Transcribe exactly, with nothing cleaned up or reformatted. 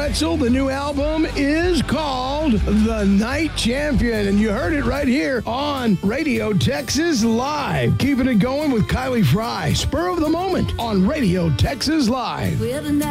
Wetzel. The new album is called The Night Champion, and you heard it right here on Radio Texas Live. Keeping it going with Kylie Fry. Spur of the moment on Radio Texas Live.